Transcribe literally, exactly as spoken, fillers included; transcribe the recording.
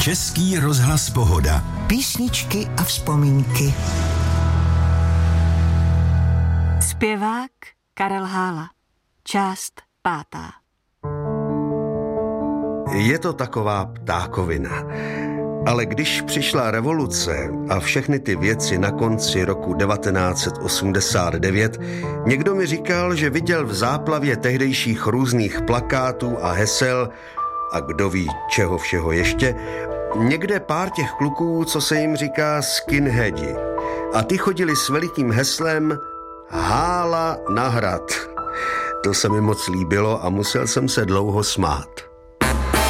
Český rozhlas Pohoda. Písničky a vzpomínky. Zpěvák Karel Hála. Část pátá. Je to taková ptákovina. Ale když přišla revoluce a všechny ty věci na konci roku devatenáct set osmdesát devět, někdo mi říkal, že viděl v záplavě tehdejších různých plakátů a hesel a kdo ví čeho všeho ještě, někde pár těch kluků, co se jim říká skinheadi. A ty chodili s velikým heslem Hála na hrad. To se mi moc líbilo a musel jsem se dlouho smát.